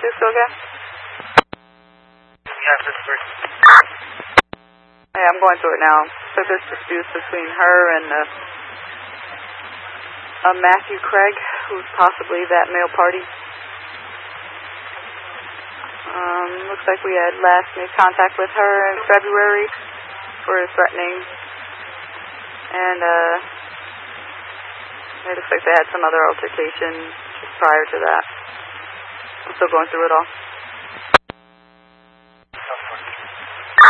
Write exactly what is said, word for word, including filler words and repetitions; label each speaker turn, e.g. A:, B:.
A: thirty-six, okay?
B: Yeah, fifty-three.
A: Hey, I'm going through it now. So there's disputes between her and uh, uh, Matthew Craig, who's possibly that male party. Um, looks like we had last made contact with her in February for threatening. And uh, it looks like they had some other altercation just prior to that. I'm still going through it all.